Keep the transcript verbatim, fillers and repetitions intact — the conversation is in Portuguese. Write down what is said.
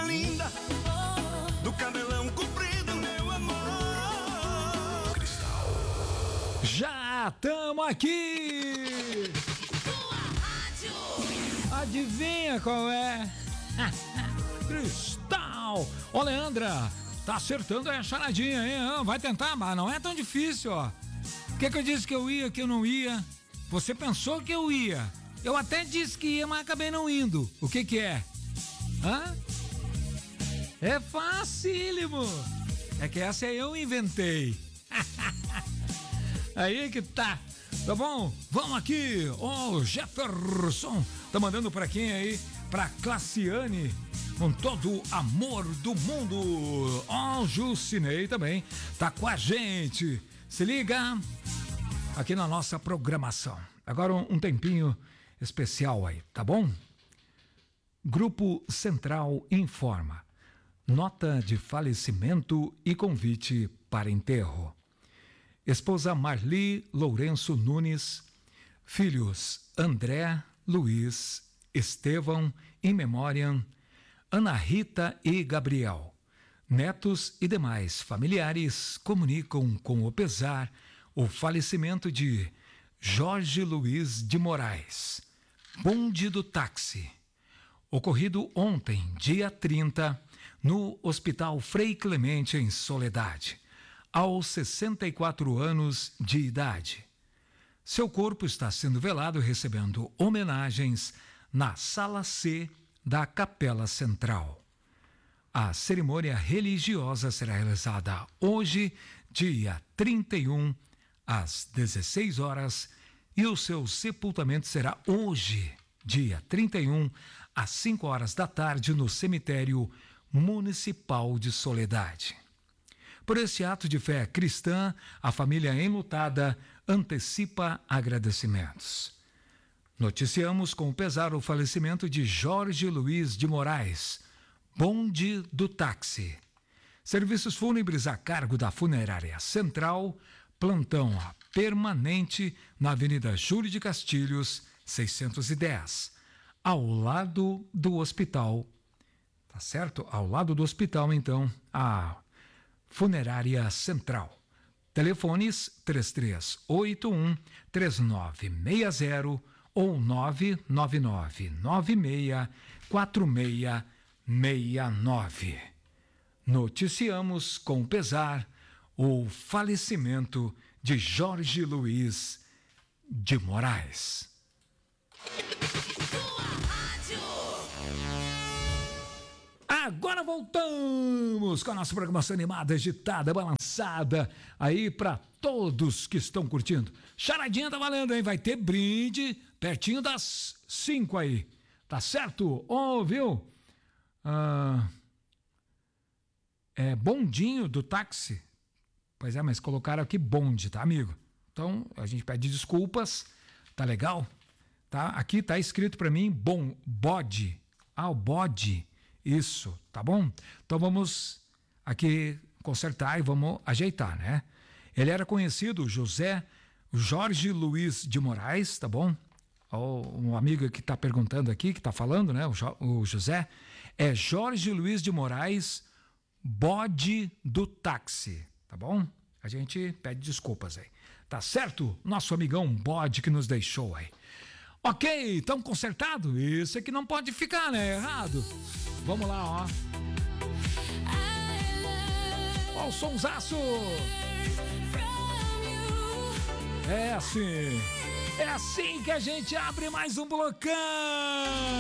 linda, do cabelão comprido, meu amor. Cristal. Já tamo aqui. Adivinha qual é? Cristal. Ô, Leandra, tá acertando aí a charadinha, hein? Vai tentar, mas não é tão difícil, ó. O que que eu disse que eu ia, que eu não ia? Você pensou que eu ia. Eu até disse que ia, mas acabei não indo. O que que é? Hã? É facílimo. É que essa eu inventei. Aí que tá. Tá bom? Vamos aqui. Ó, oh, Jefferson tá mandando pra quem aí? Pra Classiane, com todo o amor do mundo. Ó, oh, Jucinei também tá com a gente. Se liga aqui na nossa programação. Agora um, um tempinho especial aí, tá bom? Grupo Central informa. Nota de falecimento e convite para enterro. Esposa Marli Lourenço Nunes, filhos André, Luiz, Estevão, in memoriam, Ana Rita e Gabriel. Netos e demais familiares comunicam com o pesar o falecimento de Jorge Luiz de Moraes, bonde do táxi, ocorrido ontem, dia trinta, no Hospital Frei Clemente, em Soledade, aos sessenta e quatro anos de idade. Seu corpo está sendo velado recebendo homenagens na Sala C da Capela Central. A cerimônia religiosa será realizada hoje, dia trinta e um, às dezesseis horas, e o seu sepultamento será hoje, dia trinta e um, às cinco horas da tarde, no cemitério municipal de Soledade. Por esse ato de fé cristã, a família enlutada antecipa agradecimentos. Noticiamos com pesar o falecimento de Jorge Luiz de Moraes, bonde do táxi. Serviços fúnebres a cargo da Funerária Central, plantão permanente na Avenida Júlio de Castilhos, seiscentos e dez, ao lado do hospital. Tá certo? Ao lado do hospital, então, a Funerária Central. Telefones três três oito um, três nove seis zero ou nove nove nove nove seis quatro seis seis nove. Noticiamos com pesar o falecimento de Jorge Luiz de Moraes. Agora voltamos com a nossa programação animada, agitada, balançada, aí para todos que estão curtindo. Charadinha tá valendo, hein? Vai ter brinde pertinho das cinco aí. Tá certo? Ouviu? Ah, é bondinho do táxi. Pois é, mas colocaram aqui bonde, tá, amigo? Então, a gente pede desculpas, tá legal? Tá? Aqui tá escrito para mim, bom, bode. Ah, o bode. Isso, tá bom? Então vamos aqui consertar e vamos ajeitar, né? Ele era conhecido, José Jorge Luiz de Moraes, tá bom? Um amigo que tá perguntando aqui, que tá falando, né? O, jo, o José, é Jorge Luiz de Moraes, bode do táxi, tá bom? A gente pede desculpas aí. Tá certo? Nosso amigão bode que nos deixou aí. Ok, então consertado? Isso é que não pode ficar, né? Errado. Vamos lá, ó. Ó o sonsaço. É assim. É assim que a gente abre mais um blocão.